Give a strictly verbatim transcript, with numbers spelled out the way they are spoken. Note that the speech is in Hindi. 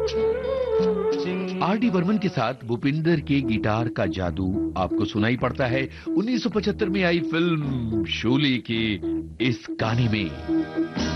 आर डी बर्मन के साथ भूपिंदर के गिटार का जादू आपको सुनाई पड़ता है उन्नीस सौ पचहत्तर में आई फिल्म शोले के इस गाने में।